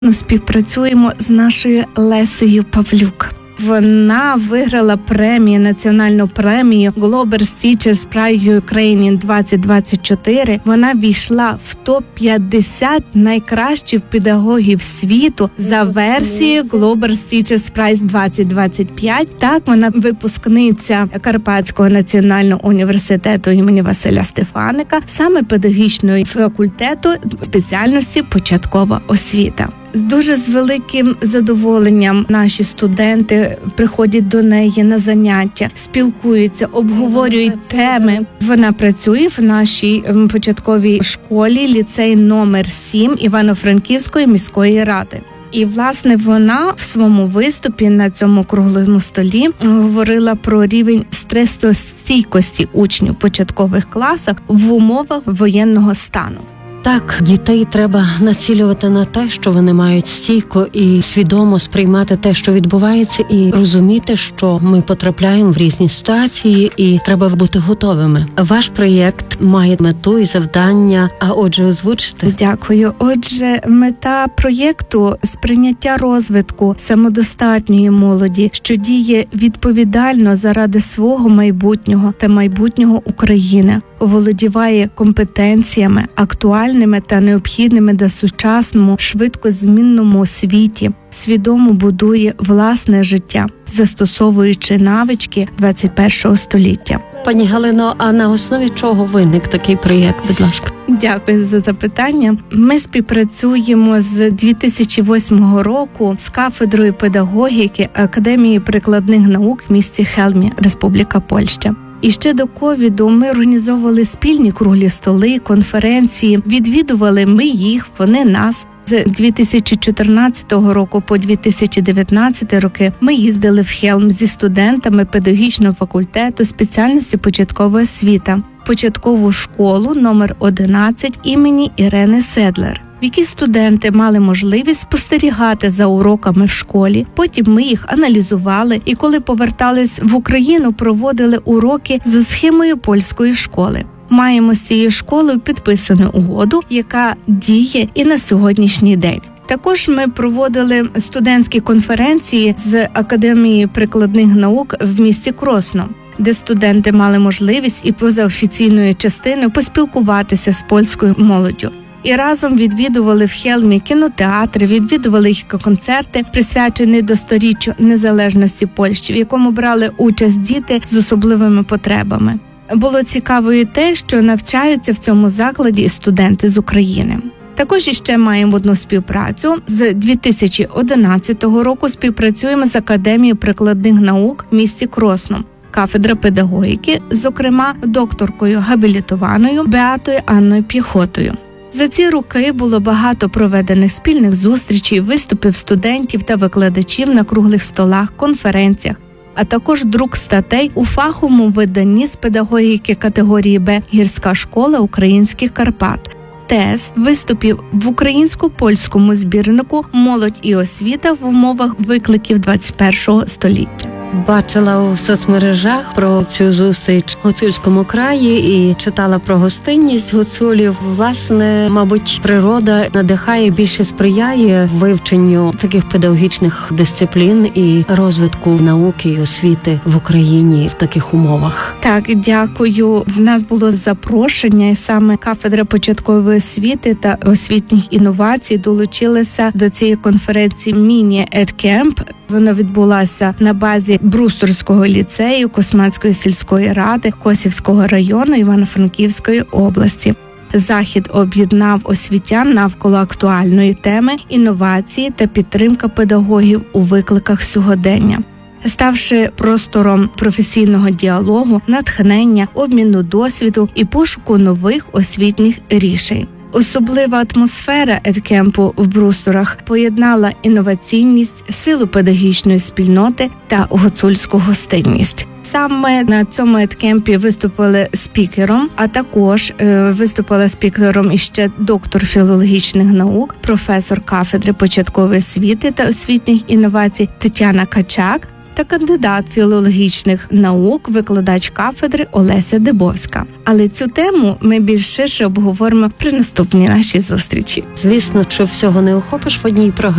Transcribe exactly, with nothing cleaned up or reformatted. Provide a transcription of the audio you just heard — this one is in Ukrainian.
Ми співпрацюємо з нашою Лесею Павлюк. Вона виграла премію, національну премію Global Teachers Prize Ukraine двадцять двадцять чотири. Вона війшла в топ п'ятдесят найкращих педагогів світу за версією Global Teachers Prize двадцять двадцять п'ять. Так, вона випускниця Карпатського національного університету імені Василя Стефаника, саме педагогічного факультету спеціальності початкова освіта. Дуже з великим задоволенням наші студенти приходять до неї на заняття, спілкуються, обговорюють теми. Вона працює в нашій початковій школі, ліцей номер сім Івано-Франківської міської ради. І, власне, вона в своєму виступі на цьому круглому столі говорила про рівень стресостійкості учнів початкових класах в умовах воєнного стану. Так, дітей треба націлювати на те, що вони мають стійко і свідомо сприймати те, що відбувається, і розуміти, що ми потрапляємо в різні ситуації, і треба бути готовими. Ваш проєкт має мету і завдання, а отже, озвучте. Дякую. Отже, мета проєкту – сприйняття розвитку самодостатньої молоді, що діє відповідально заради свого майбутнього та майбутнього України, оволодіває компетенціями, актуальними та необхідними для сучасному, швидкозмінному світі, свідомо будує власне життя, застосовуючи навички двадцять першого століття. Пані Галино, а на основі чого виник такий проєкт, будь ласка? Дякую за запитання. Ми співпрацюємо з дві тисячі восьмого року з кафедрою педагогіки Академії прикладних наук в місті Хелмі, Республіка Польща. І ще до ковіду ми організовували спільні круглі столи, конференції, відвідували ми їх, вони нас. З дві тисячі чотирнадцятого року по дві тисячі дев'ятнадцятий роки ми їздили в Хелм зі студентами педагогічного факультету спеціальності початкова освіта, початкову школу номер одинадцять імені Ірени Седлер, в якій студенти мали можливість спостерігати за уроками в школі. Потім ми їх аналізували і коли повертались в Україну, проводили уроки за схемою польської школи. Маємо з цією школою підписану угоду, яка діє і на сьогоднішній день. Також ми проводили студентські конференції з Академії прикладних наук в місті Кросно, де студенти мали можливість і поза офіційною частиною поспілкуватися з польською молоддю. І разом відвідували в Хелмі кінотеатри, відвідували їх концерти, присвячені до сторіччю незалежності Польщі, в якому брали участь діти з особливими потребами. Було цікаво і те, що навчаються в цьому закладі студенти з України. Також іще маємо одну співпрацю. З дві тисячі одинадцятого року співпрацюємо з Академією прикладних наук в місті Кросно. Кафедра педагогіки, зокрема, докторкою габілітованою Беатою Анною Пєхотою. За ці роки було багато проведених спільних зустрічей, виступів студентів та викладачів на круглих столах, конференціях, а також друк статей у фаховому виданні з педагогіки категорії Б «Гірська школа українських Карпат», тез, виступів в українсько-польському збірнику «Молодь і освіта в умовах викликів двадцять першого століття». Бачила у соцмережах про цю зустріч в Гуцульському краї і читала про гостинність гуцулів. Власне, мабуть, природа надихає, більше сприяє вивченню таких педагогічних дисциплін і розвитку науки і освіти в Україні в таких умовах. Так, дякую. В нас було запрошення, і саме кафедра початкової освіти та освітніх інновацій долучилася до цієї конференції «Міні-Едкемп». Вона відбулася на базі Брустурського ліцею Космацької сільської ради Косівського району Івано-Франківської області. Захід об'єднав освітян навколо актуальної теми інновації та підтримка педагогів у викликах сьогодення, ставши простором професійного діалогу, натхнення, обміну досвіду і пошуку нових освітніх рішень. Особлива атмосфера едкемпу в Брустурах поєднала інноваційність, силу педагогічної спільноти та гуцульську гостинність. Саме на цьому едкемпі виступили спікером, а також е, виступила спікером іще доктор філологічних наук, професор кафедри початкової освіти та освітніх інновацій Тетяна Качак, та кандидат філологічних наук, викладач кафедри Олеся Дибовська. Але цю тему ми більш ширше обговоримо при наступній нашій зустрічі. Звісно, що всього не охопиш в одній програмі.